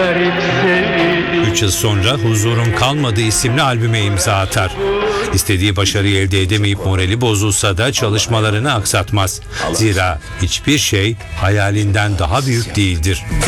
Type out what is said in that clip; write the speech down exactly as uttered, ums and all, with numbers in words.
Üç yıl sonra Huzurun Kalmadı isimli albüme imza atar. İstediği başarıyı elde edemeyip morali bozulsa da çalışmalarını aksatmaz. Zira hiçbir şey hayalinden daha büyük değildir.